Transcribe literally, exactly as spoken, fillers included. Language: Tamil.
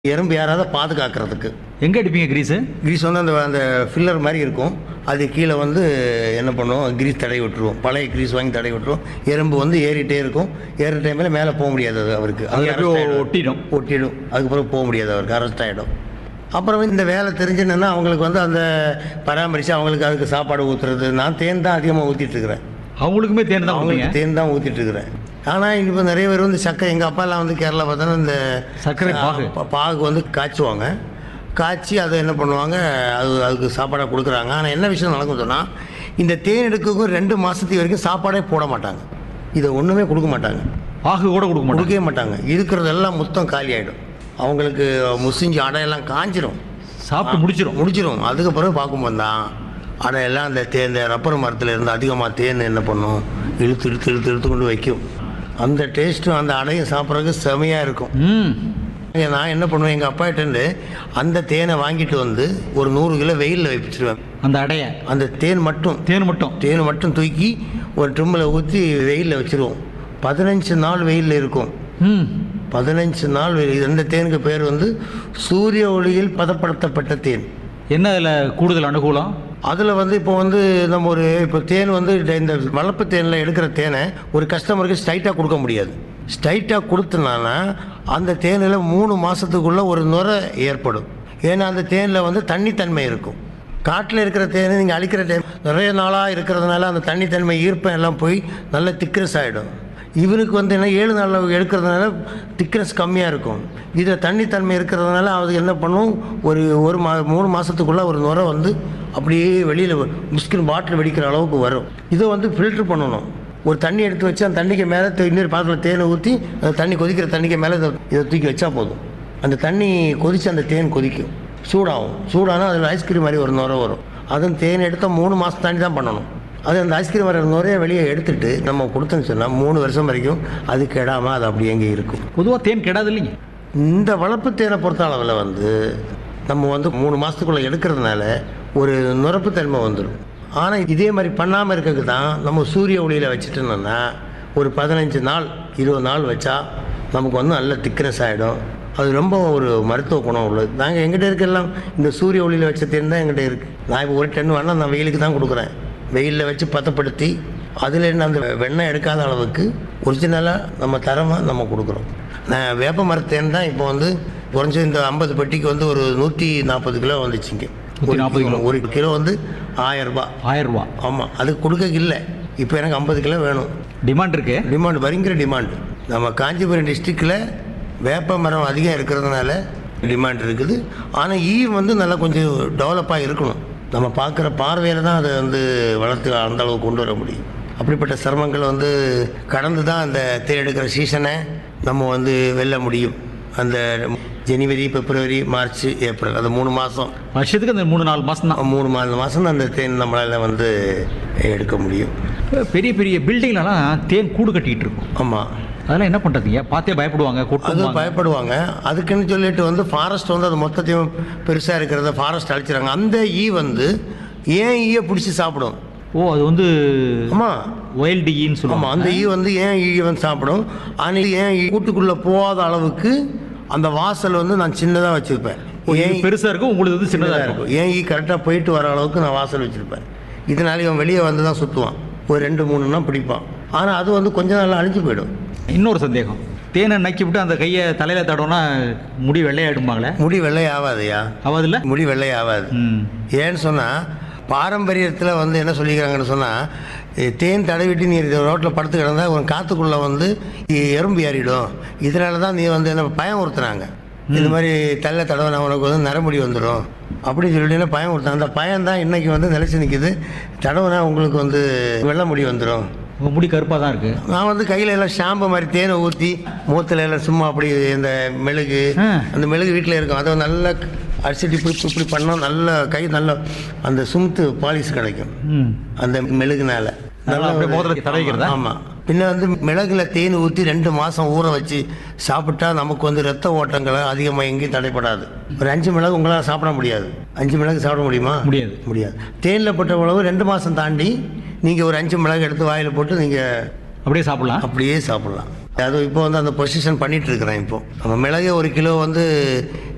எறும்பு ஏறாத பாதுகாக்கிறதுக்கு. எங்கே அடிப்பீங்க கிரீஸு? கிரீஸ் வந்து அந்த அந்த ஃபில்லர் மாதிரி இருக்கும். அது கீழே வந்து என்ன பண்ணுவோம், கிரீஸ் தடவி விட்டுருவோம். பழைய கிரீஸ் வாங்கி தடவி விட்டுருவோம். எறும்பு வந்து ஏறிட்டே இருக்கும். ஏறுற டைமில் மேலே போக முடியாது, அது அவருக்கு அது அங்கே அப்படியே arrest ஆயிடும். ஒட்டிடும். ஒட்டிடும். அதுக்கப்புறம் போக முடியாது, அவருக்கு அரெஸ்ட் ஆகிடும். அப்புறம் இந்த வேலை தெரிஞ்சுன்னா அவங்களுக்கு வந்து அந்த பராமரித்து அவங்களுக்கு அதுக்கு சாப்பாடு ஊற்றுறது. நான் தேன் தான் அதிகமாக ஊற்றிட்டுருக்கிறேன். அவங்களுக்குமே தேன் தான் கொடுப்பீங்க? அவங்களுக்கு தேன் தான் ஊற்றிட்டுருக்கிறேன். ஆனால் இப்போ நிறைய பேர் வந்து சக்கரை, எங்கள் அப்பாலாம் வந்து கேரளா பார்த்தோன்னா இந்த சர்க்கரை பாகு. பா- பாகு வந்து காய்ச்சுவாங்க. காய்ச்சி அதை என்ன பண்ணுவாங்க, அது அதுக்கு சாப்பாடாக கொடுக்குறாங்க. ஆனால் என்ன விஷயம் நடக்கும் சொன்னால், இந்த தேன் எடுக்கக்கும் ரெண்டு மாதத்துக்கு வரைக்கும் சாப்பாடே போட மாட்டாங்க. இதை ஒன்றுமே கொடுக்க மாட்டாங்க, பாகு கூட கொடுக்க மாட்டாங்க. கொடுக்கவே மாட்டாங்க. இருக்கிறதெல்லாம் மொத்தம் காலி ஆகிடும். அவங்களுக்கு முசிஞ்சு அடையெல்லாம் காஞ்சிரும், சாப்பிட்டு முடிச்சிடும். முடிச்சிடும். அதுக்கு பிறகு பார்க்கும்போது தான் அடையெல்லாம் அந்த தே இந்த ரப்பர் மரத்தில் இருந்து அதிகமாக தேன் என்ன பண்ணும், இழுத்து இழுத்து இழுத்து இழுத்து கொண்டு வைக்கும். அந்த டேஸ்ட்டும் அந்த அடையை சாப்பிட்றதுக்கு செமையாக இருக்கும். ம் நான் என்ன பண்ணுவேன், எங்கள் அப்பாட்டேருந்து அந்த தேனை வாங்கிட்டு வந்து ஒரு நூறு கிலோ வெயிலில் வச்சுருவேன். அந்த அடைய அந்த தேன் மட்டும் தேன் மட்டும் தேன் மட்டும் தூக்கி ஒரு ட்ரிம்மில் ஊற்றி வெயிலில் வச்சுருவோம். பதினஞ்சு நாள் வெயிலில் இருக்கும். ம் பதினஞ்சு நாள் வெயில். அந்த தேனுக்கு பேர் வந்து சூரிய ஒளியில் பதப்படுத்தப்பட்ட தேன். என்ன அதில் கூடுதல் அனுகூலம்? அதில் வந்து இப்போ வந்து நம்ம ஒரு இப்போ தேன் வந்து இந்த வளர்ப்பு தேனில் எடுக்கிற தேனை ஒரு கஸ்டமருக்கு ஸ்ட்ரைட்டாக கொடுக்க முடியாது. ஸ்ட்ரைட்டாக கொடுத்தனால அந்த தேனில் மூணு மாதத்துக்குள்ளே ஒரு நுரை ஏற்படும். ஏன்னா அந்த தேனில் வந்து தண்ணித்தன்மை இருக்கும். காட்டில் இருக்கிற தேனை நீங்கள் அழிக்கிற டைம் நிறைய நாளாக இருக்கிறதுனால அந்த தண்ணித்தன்மை ஈர்ப்பம் எல்லாம் போய் நல்ல திக்னஸ் ஆகிடும். இவனுக்கு வந்து என்ன ஏழு நாளில் எடுக்கிறதுனால திக்னஸ் கம்மியாக இருக்கும். இதில் தண்ணித்தன்மை இருக்கிறதுனால அது என்ன பண்ணும், ஒரு ஒரு மா மூணு மாதத்துக்குள்ளே ஒரு நுரை வந்து அப்படியே வெளியில் முஸ்கின் பாட்டில் வெடிக்கிற அளவுக்கு வரும். இதை வந்து ஃபில்ட்ரு பண்ணணும். ஒரு தண்ணி எடுத்து வச்சு அந்த தண்ணிக்கு மேலே இன்னொரு பாத்திரத்தில் தேனை ஊற்றி அந்த தண்ணி கொதிக்கிற தண்ணிக்கு மேலே இதை இதை தூக்கி வச்சா போதும். அந்த தண்ணி கொதித்து அந்த தேன் கொதிக்கும், சூடாகும். சூடானால் அதில் ஐஸ்கிரீம் மாதிரி ஒரு நுரை வரும். அதுவும் தேன் எடுத்தால் மூணு மாதம் தாண்டி தான் பண்ணணும். அது அந்த ஐஸ்கிரீம் வர நுரைய வெளியே எடுத்துட்டு நம்ம கொடுத்தோன்னு சொன்னால் மூணு வருஷம் வரைக்கும் அது கெடாமல் அது அப்படி எங்கே இருக்கும். பொதுவாக தேன் கெடாது இல்லைங்க? இந்த வளர்ப்பு தேனை பொறுத்த அளவில் வந்து நம்ம வந்து மூணு மாதத்துக்குள்ளே எடுக்கிறதுனால ஒரு நுரப்புத்தன்மை வந்துடும். ஆனால் இதே மாதிரி பண்ணாமல் இருக்கிறதுக்கு தான் நம்ம சூரிய ஒளியில் வச்சுட்டோம்னா ஒரு பதினஞ்சு நாள் இருபது நாள் வச்சா நமக்கு வந்து நல்ல திக்னஸ் ஆகிடும். அது ரொம்ப ஒரு மருத்துவ குணம் உள்ளது. நாங்கள் எங்கிட்ட இருக்கலாம் இந்த சூரிய ஒளியில் வச்ச தேன் தான் எங்கிட்ட இருக்குது. நான் இப்போ ஒரு டன் வேணால் நான் வெயிலுக்கு தான் கொடுக்குறேன். வெயிலில் வச்சு பதப்படுத்தி அதில் என்ன அந்த வெண்ணெய் எடுக்காத அளவுக்கு ஒரிஜினலாக நம்ம தரமாக நம்ம கொடுக்குறோம். நான் வேப்ப மரத்தேன் தான் இப்போ வந்து குறைஞ்ச இந்த ஐம்பது பெட்டிக்கு வந்து ஒரு நூற்றி நாற்பது கிலோ வந்துச்சுங்க. நூற்றி நாற்பது கிலோ ஒரு கிலோ வந்து ஆயிரரூபா. ஆயிரம் ரூபா ஆமாம், அதுக்கு கொடுக்க இல்லை. இப்போ எனக்கு ஐம்பது கிலோ வேணும். டிமாண்ட் இருக்கு. டிமாண்ட் பயங்கர டிமாண்டு. நம்ம காஞ்சிபுரம் டிஸ்ட்ரிக்டில் வேப்ப மரம் அதிகம் இருக்கிறதுனால டிமாண்ட் இருக்குது. ஆனால் ஈ வந்து நல்லா கொஞ்சம் டெவலப்பாக இருக்கணும். நம்ம பார்க்குற பார்வையில் தான் அதை வந்து வளர்த்து அந்த அளவுக்கு கொண்டு வர முடியும். அப்படிப்பட்ட சிரமங்கள் வந்து கடந்து தான் அந்த தேர் எடுக்கிற சீசனை நம்ம வந்து வெல்ல முடியும். அந்த ஜனவரி, பிப்ரவரி, மார்ச், ஏப்ரல், அது மூணு மாதம், வருஷத்துக்கு அந்த மூணு நாலு மாதம் தான். மூணு நாலு மாதம் அந்த தேன் நம்மளால் வந்து எடுக்க முடியும். பெரிய பெரிய பில்டிங்லலாம் தேன் கூடு கட்டிக்கிட்டு இருக்கும். ஆமாம், அதெல்லாம் என்ன பண்ணுறதுங்க? பார்த்தே பயப்படுவாங்க, அது கொட்டு பயப்படுவாங்க. அதுக்குன்னு சொல்லிட்டு வந்து ஃபாரஸ்ட் வந்து அது மொத்தத்தையும் பெருசாக இருக்கிறத ஃபாரஸ்ட் அழிச்சிடறாங்க. அந்த ஈ வந்து ஏன் ஈயை பிடிச்சி சாப்பிடும். ஓ, அது வந்து ஆமாம் ஒயில்டு ஈன்னு ஆமாம், சொல்லுவாங்க. அந்த ஈ வந்து ஏன் ஈ வந்து சாப்பிடும். ஆனால் ஏன் ஈ கூட்டுக்குள்ளே போகாத அளவுக்கு அந்த வாசல் வந்து நான் சின்னதாக வச்சுருப்பேன். ஏன் ஈ பெருசாக இருக்கும், உங்களுக்கு வந்து சின்னதாக சின்னதாக இருக்கும். இருக்கும். ஏன் ஈ கரெக்டாக போயிட்டு வர அளவுக்கு நான் வாசல் வச்சுருப்பேன். இதனால இவன் வெளியே வந்து தான் சுற்றுவான். ஒரு ரெண்டு மூணுன்னா பிடிப்பான். ஆனால் அது வந்து கொஞ்ச நாள் அழிஞ்சு போயிடும். இன்னொரு சந்தேகம், தேனை நக்கி விட்டு அந்த கையை தலையில் தடவுனா முடி வெள்ளையாயிடுமாங்களே? முடி வெள்ளை ஆகாதையா? ஆகாதுல்ல? முடி வெள்ளை ஆகாது. ம் ஏன்னு சொன்னால் பாரம்பரியத்தில் வந்து என்ன சொல்லிக்கிறாங்கன்னு சொன்னால், தேன் தடவிட்டு நீ ரோட்டில் படுத்து கிடந்தா உன் காற்றுக்குள்ளே வந்து எறும்பு ஏறிடும். இதனால தான் நீ வந்து என்ன பயம் உறுத்துனாங்க. இந்த மாதிரி தள்ள தடவை உனக்கு வந்து நரமுடி வந்துடும் அப்படின்னு சொல்லிட்டு பயம் கொடுத்தாங்க. அந்த பயம் தான் இன்றைக்கி வந்து நிலச்சி நிற்கிது. தடவைனா உங்களுக்கு வந்து வெள்ளை முடி வந்துடும். உங்கள் முடி கருப்பாக தான் இருக்குது. நான் வந்து கையில் எல்லாம் ஷாம்பு மாதிரி தேனை ஊற்றி மூத்தில் எல்லாம் சும்மா அப்படி இந்த மெழுகு, ஆ. அந்த மெழுகு வீட்டில் இருக்கும், அதை நல்லா அடிச்சுட்டு இப்படி இப்படி பண்ணால் நல்ல கை நல்ல அந்த சுமுத்து பாலிஷ் கிடைக்கும் ம் அந்த மெழுகுனால. நல்லா அப்படியே முகத்துல தடவிக்கிறதா? ஆமாம். பின்ன வந்து மிளகுல தேன் ஊற்றி ரெண்டு மாதம் ஊற வச்சு சாப்பிட்டா நமக்கு வந்து ரத்த ஓட்டங்களை அதிகமாக எங்கேயும் தடைப்படாது. ஒரு அஞ்சு மிளகு உங்களால் சாப்பிட முடியாது. அஞ்சு மிளகு சாப்பிட முடியுமா? முடியாது. முடியாது. தேனில் போட்ட உணவு ரெண்டு மாதம் தாண்டி நீங்கள் ஒரு அஞ்சு மிளகு எடுத்து வாயில் போட்டு நீங்கள் அப்படியே சாப்பிடலாம். அப்படியே சாப்பிட்லாம். அது இப்போ வந்து அந்த பொசிஷன் பண்ணிகிட்டு இருக்கிறேன். இப்போது நம்ம மிளகு ஒரு கிலோ வந்து